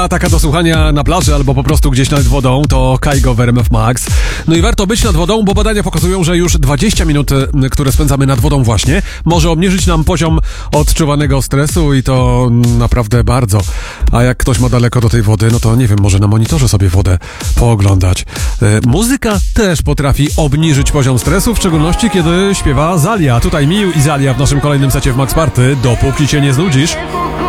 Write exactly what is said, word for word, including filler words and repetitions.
Muzyka taka do słuchania na plaży albo po prostu gdzieś nad wodą to Kygo w R M F Max. No i warto być nad wodą, bo badania pokazują, że już dwadzieścia minut, które spędzamy nad wodą właśnie, może obniżyć nam poziom odczuwanego stresu i to naprawdę bardzo. A jak ktoś ma daleko do tej wody, no to nie wiem, może na monitorze sobie wodę pooglądać. Muzyka też potrafi obniżyć poziom stresu, w szczególności kiedy śpiewa Zalia. Tutaj Miu i Zalia w naszym kolejnym secie w Max Party. Dopóki cię nie znudzisz.